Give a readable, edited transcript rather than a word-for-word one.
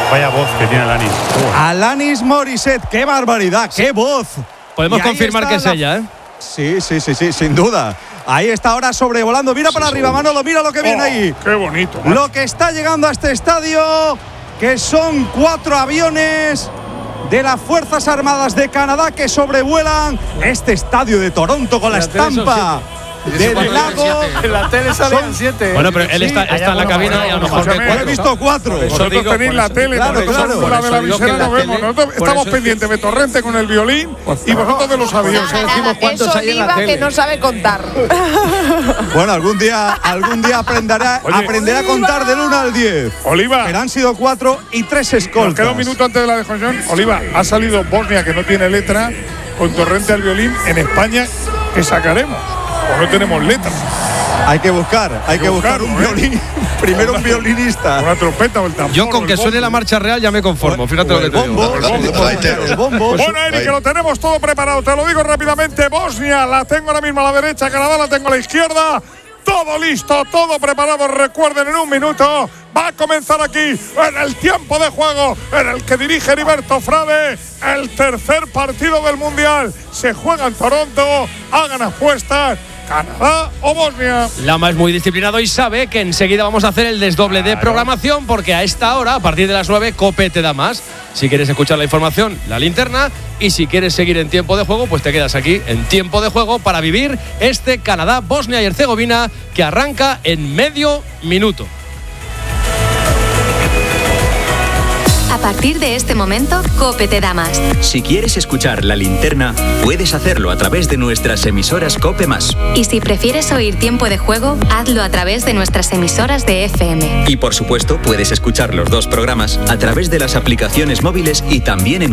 Vaya voz que tiene Alanis. Alanis Morissette, qué barbaridad, qué voz. Podemos confirmar que es ella, ¿eh? Sí, sin duda. Ahí está ahora sobrevolando. Mira para arriba, Manolo, mira lo que viene ahí. Qué bonito. Lo que está llegando a este estadio, que son 4 aviones de las Fuerzas Armadas de Canadá que sobrevuelan este estadio de Toronto con la estampa del lago. En la tele salían 7. Bueno, pero él está en la cabina y a lo mejor ve 4. He visto 4. Vosotros tenéis la tele, claro, nosotros la de la visera no vemos. Nosotros estamos pendientes de Torrente con el violín y vosotros de los aviones. Eso Oliva que no sabe contar. Bueno, algún día aprenderá a contar del 1 al 10. Oliva. Pero han sido 4 y 3 escoltas. Nos queda un minuto antes de la desconexión. Oliva, ha salido Bosnia, que no tiene letra, con Torrente al violín en España, que sacaremos. O no tenemos letras. Hay que buscar un violín. Primero un violinista. Una trompeta o el tambor. Yo con que suene la marcha real ya me conformo. Fíjate lo que te digo. El bombo. Bueno, Eric, que lo tenemos todo preparado. Te lo digo rápidamente. Bosnia la tengo ahora mismo a la derecha. Canadá la tengo a la izquierda. Todo listo, todo preparado. Recuerden, en un minuto va a comenzar aquí, en el tiempo de juego, en el que dirige Heriberto Frade, el tercer partido del Mundial. Se juega en Toronto. Hagan apuestas. ¿Canadá o Bosnia? Lama es muy disciplinado y sabe que enseguida vamos a hacer el desdoble de programación, porque a esta hora, a partir de las 9, COPE te da más. Si quieres escuchar la información, la linterna, y si quieres seguir en tiempo de juego, pues te quedas aquí en tiempo de juego para vivir este Canadá, Bosnia y Herzegovina que arranca en medio minuto. A partir de este momento, COPE te da más. Si quieres escuchar la linterna, puedes hacerlo a través de nuestras emisoras COPE+. Y si prefieres oír tiempo de juego, hazlo a través de nuestras emisoras de FM. Y por supuesto, puedes escuchar los dos programas a través de las aplicaciones móviles y también en